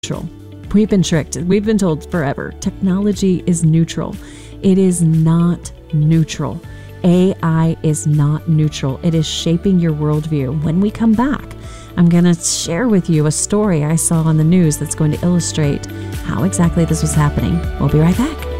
We've been tricked. We've been told forever. Technology is neutral. It is not neutral. AI is not neutral. It is shaping your worldview. When we come back, I'm going to share with you a story I saw on the news that's going to illustrate how exactly this was happening. We'll be right back.